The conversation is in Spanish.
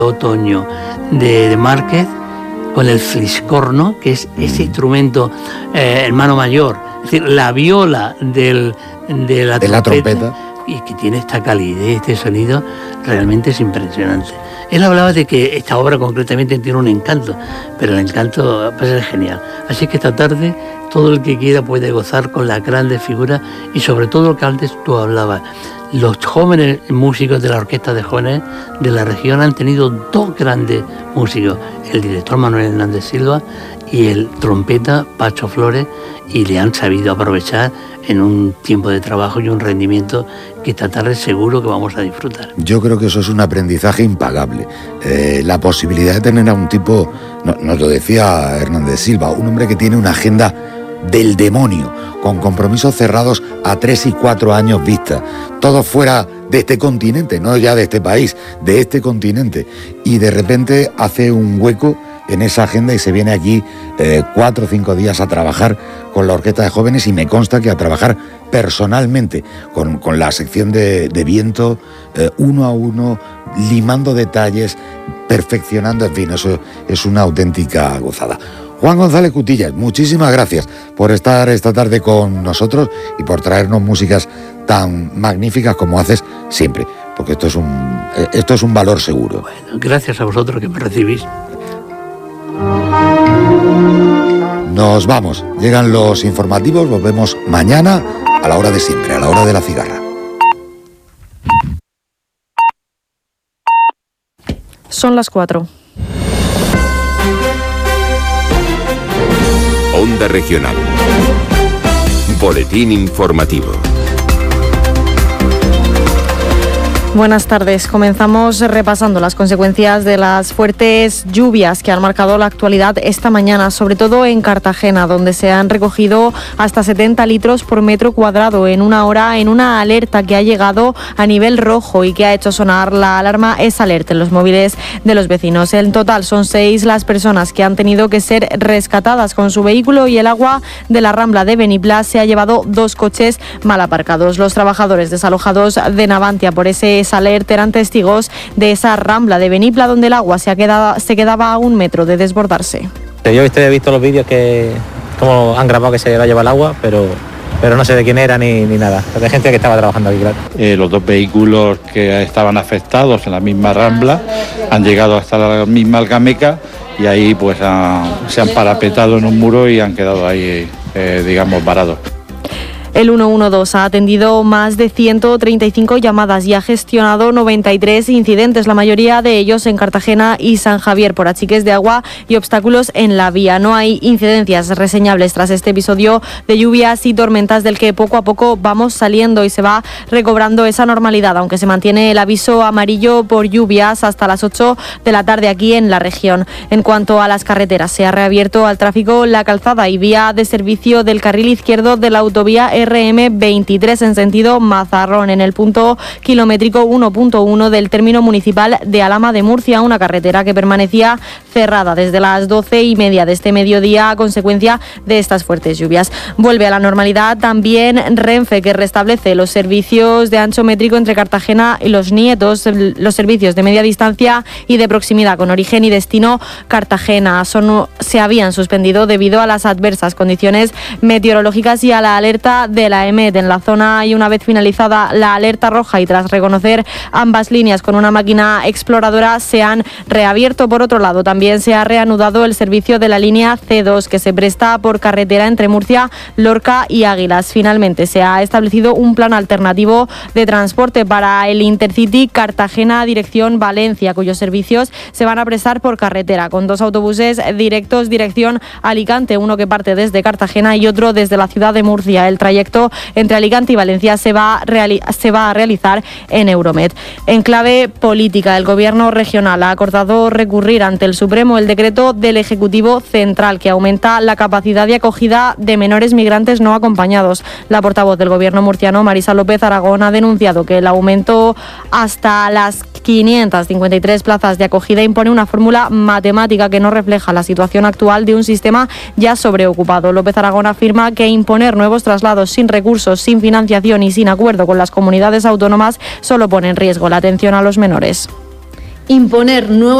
Otoño de Márquez, con el fliscorno, que es ese instrumento hermano mayor, es decir, la viola de la trompeta, y que tiene esta calidez, este sonido, realmente es impresionante. Él hablaba de que esta obra concretamente tiene un encanto, pero el encanto pues, es genial. Así que esta tarde todo el que quiera puede gozar con las grandes figuras y sobre todo lo que antes tú hablabas. Los jóvenes músicos de la Orquesta de Jóvenes de la región han tenido dos grandes músicos, el director Manuel Hernández Silva y el trompeta Pacho Flores, y le han sabido aprovechar en un tiempo de trabajo y un rendimiento que esta tarde seguro que vamos a disfrutar. Yo creo que eso es un aprendizaje impagable. La posibilidad de tener a un tipo, nos lo decía Hernández Silva, un hombre que tiene una agenda del demonio, con compromisos cerrados a 3 y 4 años vista, todo fuera de este continente, no ya de este país, de este continente, y de repente hace un hueco en esa agenda y se viene aquí 4 o 5 días a trabajar con la Orquesta de Jóvenes, y me consta que a trabajar personalmente con la sección de viento, uno a uno, limando detalles, perfeccionando, en fin, eso es una auténtica gozada. Juan González Cutillas, muchísimas gracias por estar esta tarde con nosotros y por traernos músicas tan magníficas como haces siempre, porque esto es un valor seguro. Bueno, gracias a vosotros que me recibís. Nos vamos, llegan los informativos, volvemos mañana a la hora de siempre, a la hora de la cigarra. Son las 4. Onda Regional. Boletín informativo. Buenas tardes. Comenzamos repasando las consecuencias de las fuertes lluvias que han marcado la actualidad esta mañana, sobre todo en Cartagena, donde se han recogido hasta 70 litros por metro cuadrado en una hora, en una alerta que ha llegado a nivel rojo y que ha hecho sonar la alarma Es Alerta en los móviles de los vecinos. En total son 6 las personas que han tenido que ser rescatadas con su vehículo, y el agua de la Rambla de Beniplas se ha llevado 2 coches mal aparcados. Los trabajadores desalojados de Navantia por ese Alerta eran testigos de esa Rambla de Benipla, donde el agua se quedaba a 1 metro de desbordarse. Yo he visto los vídeos que como han grabado que se la lleva el agua, pero no sé de quién era ni nada. De gente que estaba trabajando aquí, claro. Los 2 vehículos que estaban afectados en la misma Rambla han llegado hasta la misma Algameca, y ahí pues se han parapetado en un muro y han quedado ahí, varados. El 112 ha atendido más de 135 llamadas y ha gestionado 93 incidentes, la mayoría de ellos en Cartagena y San Javier, por achiques de agua y obstáculos en la vía. No hay incidencias reseñables tras este episodio de lluvias y tormentas del que poco a poco vamos saliendo y se va recobrando esa normalidad, aunque se mantiene el aviso amarillo por lluvias hasta las 8 de la tarde aquí en la región. En cuanto a las carreteras, se ha reabierto al tráfico la calzada y vía de servicio del carril izquierdo de la autovía RM23 en sentido Mazarrón, en el punto kilométrico 1.1 del término municipal de Alhama de Murcia, una carretera que permanecía cerrada desde las 12:30 de este mediodía a consecuencia de estas fuertes lluvias. Vuelve a la normalidad también Renfe, que restablece los servicios de ancho métrico entre Cartagena y Los Nietos, los servicios de media distancia y de proximidad con origen y destino Cartagena. Se habían suspendido debido a las adversas condiciones meteorológicas y a la alerta de la EMET en la zona, y una vez finalizada la alerta roja y tras reconocer ambas líneas con una máquina exploradora, se han reabierto. Por otro lado, también se ha reanudado el servicio de la línea C2 que se presta por carretera entre Murcia, Lorca y Águilas. Finalmente se ha establecido un plan alternativo de transporte para el Intercity Cartagena dirección Valencia, cuyos servicios se van a prestar por carretera con 2 autobuses directos dirección Alicante, uno que parte desde Cartagena y otro desde la ciudad de Murcia. El trayecto entre Alicante y Valencia se va a realizar en Euromed. En clave política, el Gobierno regional ha acordado recurrir ante el Supremo el decreto del Ejecutivo Central que aumenta la capacidad de acogida de menores migrantes no acompañados. La portavoz del Gobierno murciano, Marisa López Aragón, ha denunciado que el aumento hasta las 553 plazas de acogida impone una fórmula matemática que no refleja la situación actual de un sistema ya sobreocupado. López Aragón afirma que imponer nuevos traslados sin recursos, sin financiación y sin acuerdo con las comunidades autónomas solo pone en riesgo la atención a los menores. imponer nuevos